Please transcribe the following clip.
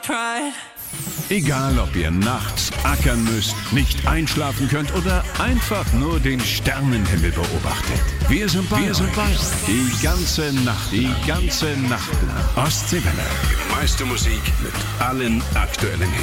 pride. Egal, ob ihr nachts ackern müsst, nicht einschlafen könnt oder einfach nur den Sternenhimmel beobachtet. Wir sind bei euch. Die ganze Nacht lang. Ostseewelle. Die meiste Musik mit allen aktuellen Hits.